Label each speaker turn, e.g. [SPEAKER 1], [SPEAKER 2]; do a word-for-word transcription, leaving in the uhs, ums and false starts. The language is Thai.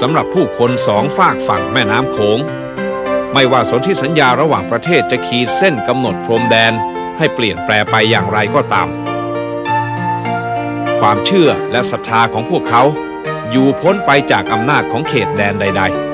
[SPEAKER 1] สำหรับผู้คนสองฝากฝั่งแม่น้ำโขงไม่ว่าสนธิสัญญาระหว่างประเทศจะขีดเส้นกำหนดพรมแดนให้เปลี่ยนแปลไปอย่างไรก็ตามความเชื่อและศรัทธาของพวกเขาอยู่พ้นไปจากอำนาจของเขตแดนใดๆ